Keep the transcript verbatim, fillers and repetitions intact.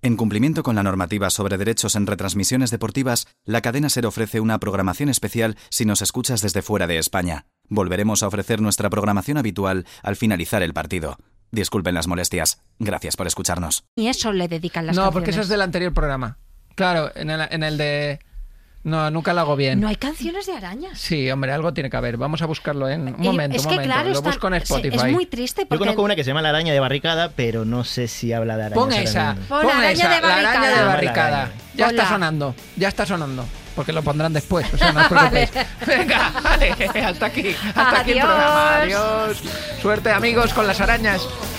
En cumplimiento con la normativa sobre derechos en retransmisiones deportivas, la cadena SER ofrece una programación especial si nos escuchas desde fuera de España. Volveremos a ofrecer nuestra programación habitual al finalizar el partido. Disculpen las molestias. Gracias por escucharnos. Y eso le dedican las No, canciones. porque eso es del anterior programa. Claro, en el, en el de... No, nunca lo hago bien. No hay canciones de arañas. Sí, hombre, algo tiene que haber. Vamos a buscarlo en... Un Y momento, es un que, momento. claro, lo está- busco en sí, Spotify. es muy triste Yo porque... conozco una que se llama La araña de barricada, pero no sé si habla de arañas. Pon ahora esa, mismo. Pon pon la araña esa, de la araña barricada. de barricada. Ponla. Ya Ponla. está sonando, ya está sonando. Porque lo pondrán después, o sea, no os preocupéis. Venga, vale, hasta aquí, hasta aquí el Adiós. programa. Adiós. Suerte, amigos, con las arañas.